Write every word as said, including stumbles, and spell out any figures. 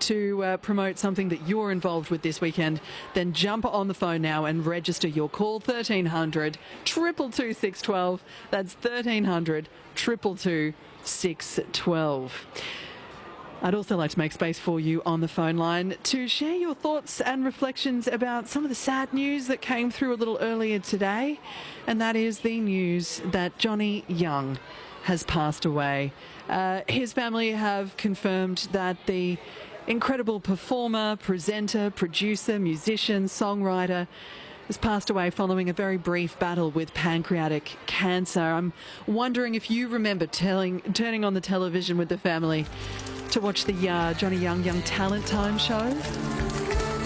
to uh, promote something that you're involved with this weekend, then jump on the phone now and register your call. thirteen hundred, two two two, six one two. That's thirteen hundred, two two two, six one two. I'd also like to make space for you on the phone line to share your thoughts and reflections about some of the sad news that came through a little earlier today, and that is the news that Johnny Young has passed away. Uh, his family have confirmed that the incredible performer, presenter, producer, musician, songwriter has passed away following a very brief battle with pancreatic cancer. I'm wondering if you remember telling, turning on the television with the family to watch the uh, Johnny Young Young Talent Time show.